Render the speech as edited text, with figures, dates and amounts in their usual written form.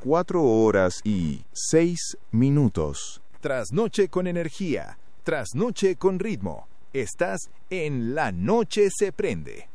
4:06. Trasnoche con energía, trasnoche con ritmo. Estás en La Noche se prende.